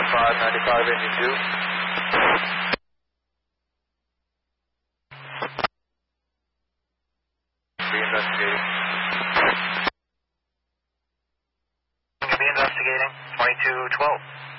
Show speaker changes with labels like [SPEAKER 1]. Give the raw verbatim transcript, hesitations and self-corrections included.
[SPEAKER 1] five ninety-five, engine two. Be investigating.
[SPEAKER 2] Be investigating. twenty-two twelve.